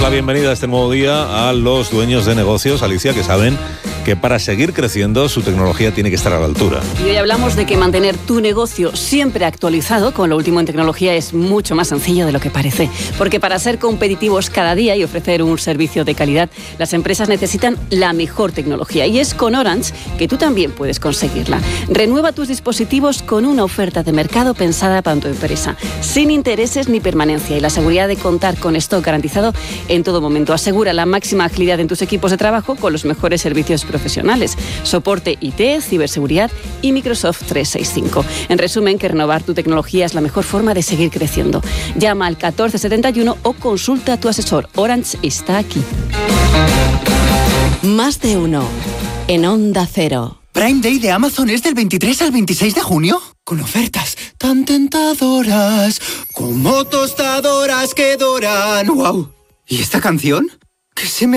la bienvenida a este nuevo día a los dueños de negocios, Alicia, que saben que para seguir creciendo su tecnología tiene que estar a la altura. Y hoy hablamos de que mantener tu negocio siempre actualizado con lo último en tecnología es mucho más sencillo de lo que parece. Porque para ser competitivos cada día y ofrecer un servicio de calidad, las empresas necesitan la mejor tecnología. Y es con Orange que tú también puedes conseguirla. Renueva tus dispositivos con una oferta de mercado pensada para tu empresa, sin intereses ni permanencia y la seguridad de contar con stock garantizado en todo momento. Asegura la máxima agilidad en tus equipos de trabajo con los mejores servicios profesionales, soporte IT, ciberseguridad y Microsoft 365. En resumen, que renovar tu tecnología es la mejor forma de seguir creciendo. Llama al 1471 o consulta a tu asesor. Orange está aquí. Más de uno en Onda Cero. Prime Day de Amazon es del 23 al 26 de junio. Con ofertas tan tentadoras como tostadoras que doran. ¡Wow! ¿Y esta canción? ¿Qué se me